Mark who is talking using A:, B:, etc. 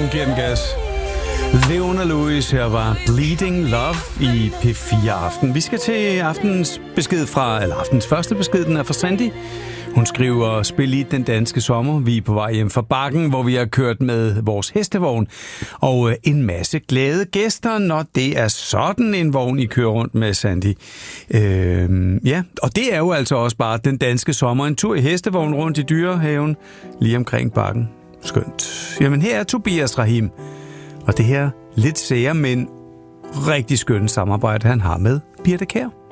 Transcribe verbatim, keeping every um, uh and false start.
A: hun giver den gas. Leona Lewis, her var Bleeding Love i P fire Aften. Vi skal til aftens besked fra, eller aftens første besked, den er fra Sandy. Hun skriver, spil i den danske sommer. Vi er på vej hjem fra Bakken, hvor vi har kørt med vores hestevogn. Og en masse glade gæster, når det er sådan en vogn, I kører rundt med, Sandy. Øh, ja, og det er jo altså også bare den danske sommer. En tur i hestevogn rundt i Dyrehaven, lige omkring Bakken. Skønt. Jamen her er Tobias Rahim. Og det her lidt sære, men rigtig skønne samarbejde, han har med Birthe Kjær.